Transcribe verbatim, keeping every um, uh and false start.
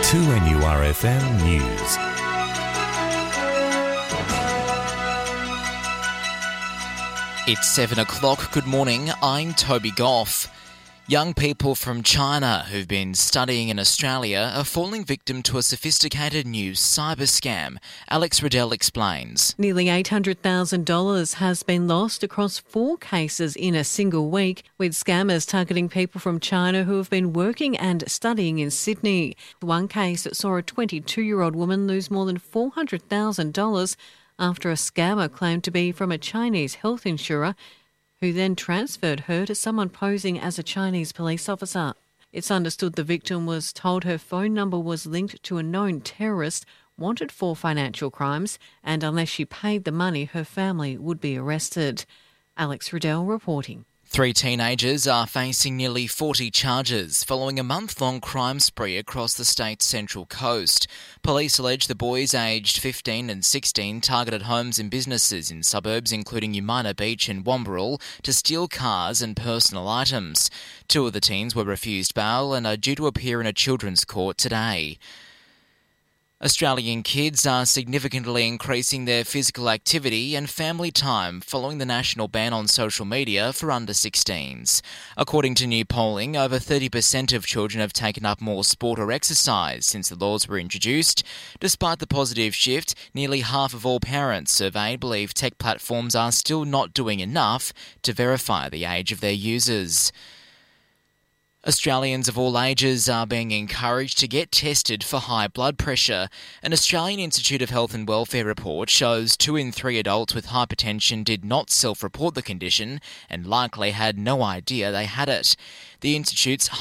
two N U R F M News. It's seven o'clock. Good morning. I'm Toby Goff. Young people from China who've been studying in Australia are falling victim to a sophisticated new cyber scam. Alex Riddell explains. Nearly eight hundred thousand dollars has been lost across four cases in a single week, with scammers targeting people from China who have been working and studying in Sydney. One case saw a twenty-two-year-old woman lose more than four hundred thousand dollars after a scammer claimed to be from a Chinese health insurer, who then transferred her to someone posing as a Chinese police officer. It's understood the victim was told her phone number was linked to a known terrorist wanted for financial crimes, and unless she paid the money, her family would be arrested. Alex Riddell reporting. Three teenagers are facing nearly forty charges following a month-long crime spree across the state's central coast. Police allege the boys aged fifteen and sixteen targeted homes and businesses in suburbs including Umina Beach and Wamberal to steal cars and personal items. Two of the teens were refused bail and are due to appear in a children's court today. Australian kids are significantly increasing their physical activity and family time following the national ban on social media for under sixteens. According to new polling, over thirty percent of children have taken up more sport or exercise since the laws were introduced. Despite the positive shift, nearly half of all parents surveyed believe tech platforms are still not doing enough to verify the age of their users. Australians of all ages are being encouraged to get tested for high blood pressure. An Australian Institute of Health and Welfare report shows two in three adults with hypertension did not self-report the condition and likely had no idea they had it. The Institute's